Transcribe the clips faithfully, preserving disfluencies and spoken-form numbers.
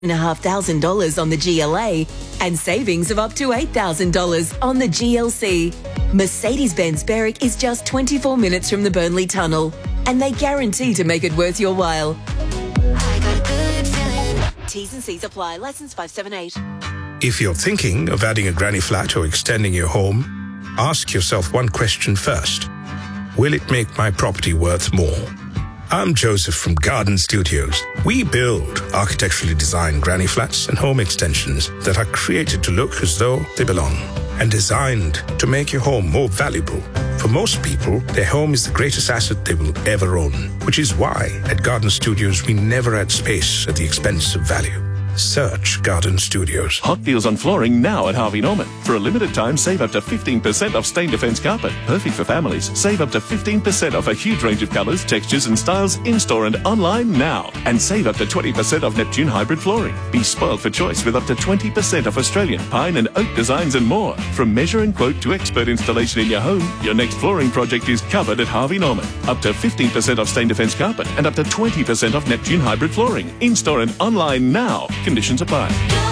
and a half thousand dollars on the G L A and savings of up to eight thousand dollars on the G L C. Mercedes-Benz Berwick is just twenty-four minutes from the Burnley Tunnel, and they guarantee to make it worth your while. I got a good feeling. T's and C's apply. Licence five seven eight. If you're thinking of adding a granny flat or extending your home, ask yourself one question first. Will it make my property worth more? I'm Joseph from Garden Studios. We build architecturally designed granny flats and home extensions that are created to look as though they belong and designed to make your home more valuable. For most people, their home is the greatest asset they will ever own, which is why at Garden Studios we never add space at the expense of value. Search Garden Studios. Hot deals on flooring now at Harvey Norman. For a limited time, save up to fifteen percent off Stain Defence carpet. Perfect for families. Save up to fifteen percent off a huge range of colours, textures and styles in-store and online now. And save up to twenty percent off Neptune hybrid flooring. Be spoiled for choice with up to twenty percent off Australian pine and oak designs and more. From measure and quote to expert installation in your home, your next flooring project is covered at Harvey Norman. Up to fifteen percent off Stain Defence carpet and up to twenty percent off Neptune hybrid flooring. In-store and online now. Conditions apply.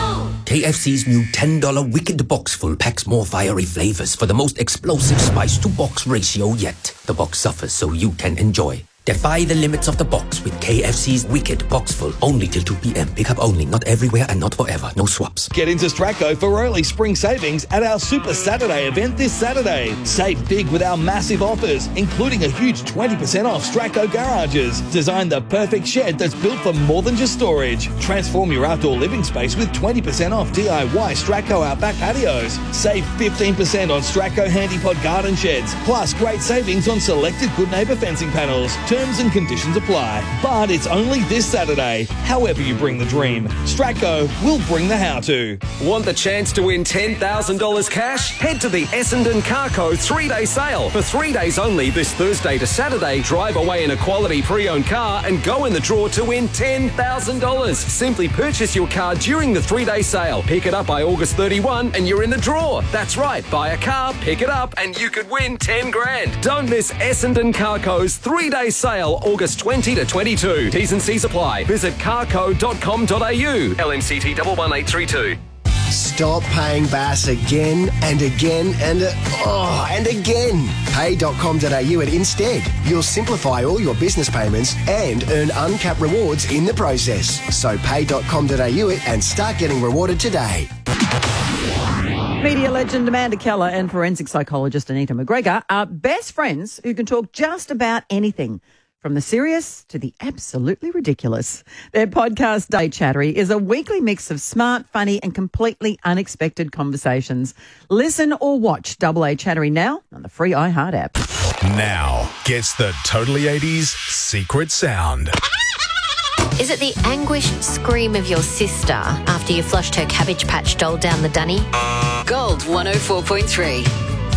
K F C's new ten dollar Wicked Box Full packs more fiery flavours for the most explosive spice-to-box ratio yet. The box suffers so you can enjoy. Defy the limits of the box with K F C's Wicked Box Full. Only till two p.m. Pick up only. Not everywhere and not forever. No swaps. Get into Stracco for early spring savings at our Super Saturday event this Saturday. Save big with our massive offers, including a huge twenty percent off Stracco garages. Design the perfect shed that's built for more than just storage. Transform your outdoor living space with twenty percent off D I Y Stracco Outback patios. Save fifteen percent on Stracco Handypod garden sheds. Plus great savings on selected Good Neighbour fencing panels. Terms and conditions apply. But it's only this Saturday. However you bring the dream, Stracco will bring the how-to. Want the chance to win ten thousand dollars cash? Head to the Essendon Carco three-day sale. For three days only, this Thursday to Saturday, drive away in a quality pre-owned car and go in the draw to win ten thousand dollars. Simply purchase your car during the three-day sale. Pick it up by August thirty-first and you're in the draw. That's right, buy a car, pick it up and you could win ten grand. Don't miss Essendon Carco's three-day sale August twentieth to twenty-second. T's and C's apply. Visit carco dot com dot a u. L M C T one one eight three two. Stop paying Bass again and again and uh, oh and again. pay dot com dot a u and instead you'll simplify all your business payments and earn uncapped rewards in the process. So pay dot com dot a u and start getting rewarded today. Media legend Amanda Keller and forensic psychologist Anita McGregor are best friends who can talk just about anything, from the serious to the absolutely ridiculous. Their podcast, Day Chattery, is a weekly mix of smart, funny and completely unexpected conversations. Listen or watch Double A Chattery now on the free iHeart app. Now gets the Totally eighties secret sound. Is it the anguished scream of your sister after you flushed her Cabbage Patch doll down the dunny? Gold one oh four point three.